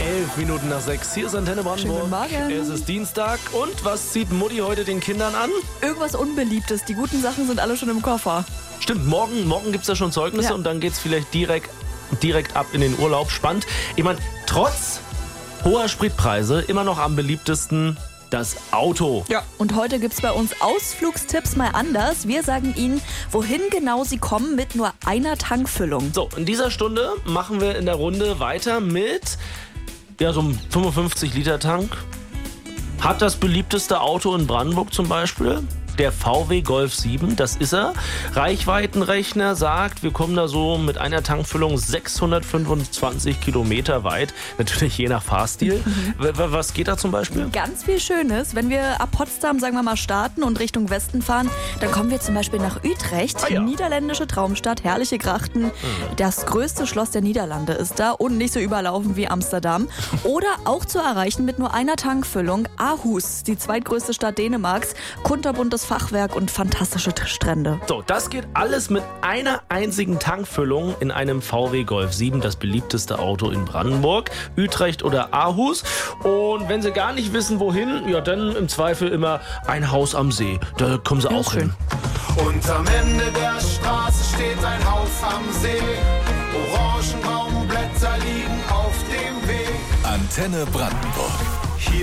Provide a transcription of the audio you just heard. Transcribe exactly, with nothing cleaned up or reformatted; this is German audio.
Elf Minuten nach sechs. Hier ist Antenne Brandenburg. Schönen Morgen. Es ist Dienstag. Und was zieht Mutti heute den Kindern an? Irgendwas Unbeliebtes. Die guten Sachen sind alle schon im Koffer. Stimmt, morgen, morgen gibt es ja schon Zeugnisse Ja. und dann geht es vielleicht direkt, direkt ab in den Urlaub. Spannend. Ich meine, trotz hoher Spritpreise immer noch am beliebtesten das Auto. Ja. Und heute gibt es bei uns Ausflugstipps mal anders. Wir sagen Ihnen, wohin genau Sie kommen mit nur einer Tankfüllung. So, in dieser Stunde machen wir in der Runde weiter mit ja, so einem fünfundfünfzig Liter Tank. Hat das beliebteste Auto in Brandenburg zum Beispiel der V W Golf sieben, das ist er. Reichweitenrechner sagt, wir kommen da so mit einer Tankfüllung sechshundertfünfundzwanzig Kilometer weit. Natürlich je nach Fahrstil. W- Was geht da zum Beispiel? Ganz viel Schönes. Wenn wir ab Potsdam, sagen wir mal, starten und Richtung Westen fahren, dann kommen wir zum Beispiel nach Utrecht. Ah ja. Niederländische Traumstadt, herrliche Grachten. Das größte Schloss der Niederlande ist da und nicht so überlaufen wie Amsterdam. Oder auch zu erreichen mit nur einer Tankfüllung Aarhus, die zweitgrößte Stadt Dänemarks. Kunterbuntes Fachwerk und fantastische Strände. So, das geht alles mit einer einzigen Tankfüllung in einem V W Golf sieben, das beliebteste Auto in Brandenburg, Utrecht oder Aarhus. Und wenn Sie gar nicht wissen, wohin, ja, dann im Zweifel immer ein Haus am See. Da kommen Sie Ja, auch schön. hin. Und am Ende der Straße steht ein Haus am See. Orangenbaumblätter liegen auf dem Weg. Antenne Brandenburg.